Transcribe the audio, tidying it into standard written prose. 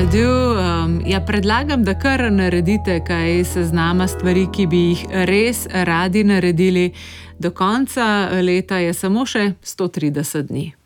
naredil? Ja, predlagam, da kar naredite kaj seznama stvari, ki bi jih res radi naredili. Do konca leta je samo še 130 dni.